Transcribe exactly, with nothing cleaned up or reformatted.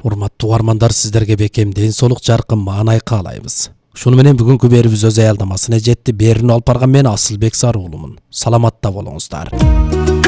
Урматтуу угармандар, сиздерге бекем ден соолук, жаркын маанай каалайбыз. Ушуну менен бүгүнкү берүүбүз өз аялдамасына жетти. Берүүнү алып барган мен Асылбек Сарыуулумун. Саламатта болуңуздар.